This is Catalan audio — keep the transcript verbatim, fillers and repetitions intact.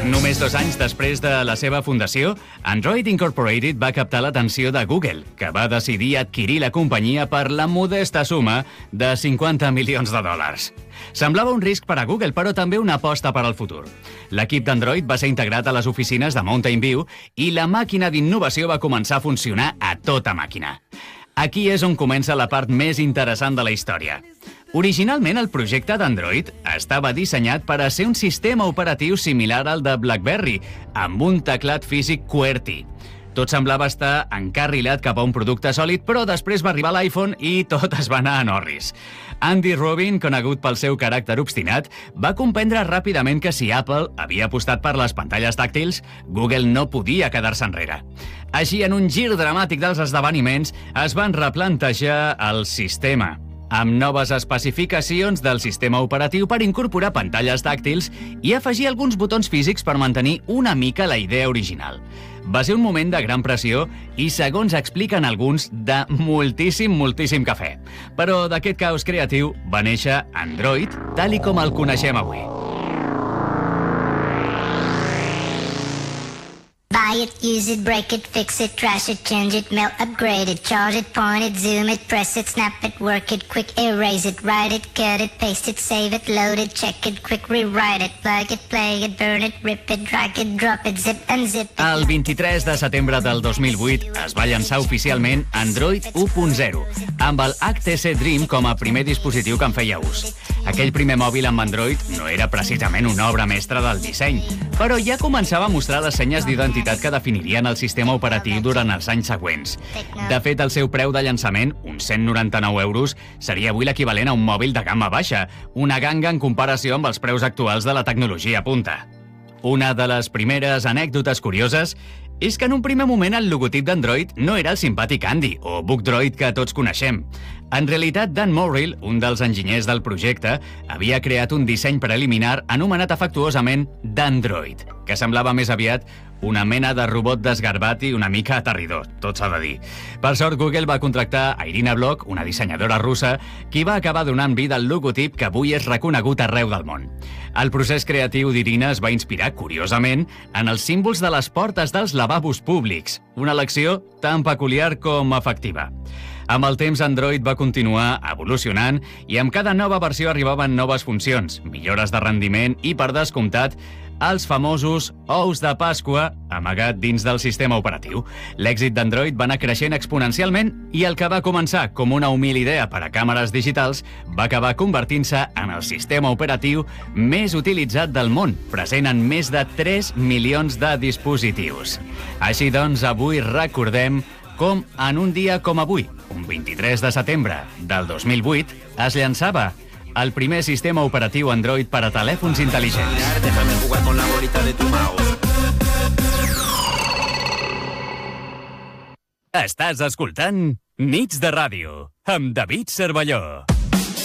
Només dos anys després de la seva fundació, Android Incorporated va captar l'atenció de Google, que va decidir adquirir la companyia per la modesta suma de cinquanta milions de dòlars. Semblava un risc per a Google, però també una aposta per al futur. L'equip d'Android va ser integrat a les oficines de Mountain View i la màquina d'innovació va començar a funcionar a tota màquina. Aquí és on comença la part més interessant de la història. Originalment, el projecte d'Android estava dissenyat per a ser un sistema operatiu similar al de BlackBerry, amb un teclat físic QWERTY. Tot semblava estar encarrilat cap a un producte sòlid, però després va arribar l'iPhone i tot es va anar a Norris. Andy Rubin, conegut pel seu caràcter obstinat, va comprendre ràpidament que si Apple havia apostat per les pantalles tàctils, Google no podia quedar-se enrere. Així, en un gir dramàtic dels esdeveniments, es van replantejar el sistema, amb noves especificacions del sistema operatiu per incorporar pantalles tàctils i afegir alguns botons físics per mantenir una mica la idea original. Va ser un moment de gran pressió i, segons expliquen alguns, de moltíssim, moltíssim cafè. Però d'aquest caos creatiu va néixer Android, tal i com el coneixem avui. Buy it, use it, break it, fix it, trash it, change it, melt, upgrade it, charge it, point it, zoom it, press it, snap it, work it, quick erase it, write it, cut it, paste it, save it, load it, check it, quick rewrite it, plug it, play it, burn it, rip it, drag it, drop it, zip and zip it. El vint-i-tres de setembre del dos mil vuit es va llançar oficialment Android u punt zero, amb el H T C Dream com a primer dispositiu que en feia ús. Aquell primer mòbil amb Android no era precisament una obra mestra del disseny, però ja començava a mostrar les senyes d'identitat que definirien el sistema operatiu durant els anys següents. De fet, el seu preu de llançament, uns cent noranta-nou euros, seria avui l'equivalent a un mòbil de gamma baixa, una ganga en comparació amb els preus actuals de la tecnologia punta. Una de les primeres anècdotes curioses és que en un primer moment el logotip d'Android no era el simpàtic Andy o Bookdroid que tots coneixem. En realitat, Dan Morrill, un dels enginyers del projecte, havia creat un disseny preliminar anomenat afectuosament d'Android, que semblava més aviat una mena de robot desgarbat i una mica aterridor, tot s'ha de dir. Per sort, Google va contractar a Irina Bloch, una dissenyadora russa, qui va acabar donant vida al logotip que avui és reconegut arreu del món. El procés creatiu d'Irina es va inspirar, curiosament, en els símbols de les portes dels lavabos públics, una elecció tan peculiar com efectiva. Amb el temps, Android va continuar evolucionant i amb cada nova versió arribaven noves funcions, millores de rendiment i, per descomptat, els famosos ous de Pasqua amagat dins del sistema operatiu. L'èxit d'Android va anar creixent exponencialment i el que va començar com una humil idea per a càmeres digitals va acabar convertint-se en el sistema operatiu més utilitzat del món, present en més de tres milions de dispositius. Així doncs, avui recordem com en un dia com avui, un vint-i-tres de setembre del dos mil vuit, es llançava el primer sistema operatiu Android per a telèfons intel·ligents. Déjame jugar con la bolita de tu mouse. Estàs escoltant Nits de Ràdio amb David Cervelló.